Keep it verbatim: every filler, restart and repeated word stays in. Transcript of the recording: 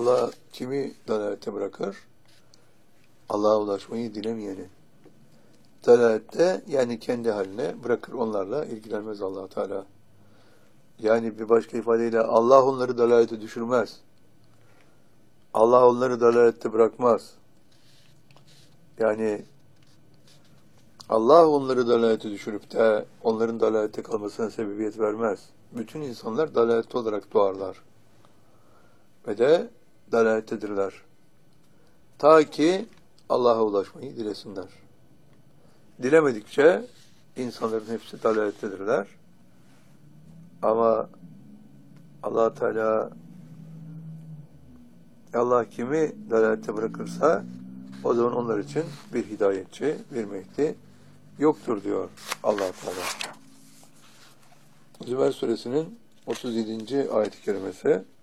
Allah kimi dalalete bırakır? Allah'a ulaşmayı dilemeyeni. Dalalette yani kendi haline bırakır, onlarla ilgilenmez Allah Teala. Yani bir başka ifadeyle Allah onları dalalete düşürmez. Allah onları dalalette bırakmaz. Yani Allah onları dalalete düşürüp de onların dalalette kalmasına sebebiyet vermez. Bütün insanlar dalalette olarak doğarlar. Ve de dalalettedirler. Ta ki Allah'a ulaşmayı dilesinler. Dilemedikçe insanların hepsi dalalettedirler. Ama Allah Teala Allah kimi dalalette bırakırsa o zaman onlar için bir hidayetçi, bir Mehdi yoktur diyor Allah Teala. Zümer suresinin otuz yedinci ayet-i kerimesi.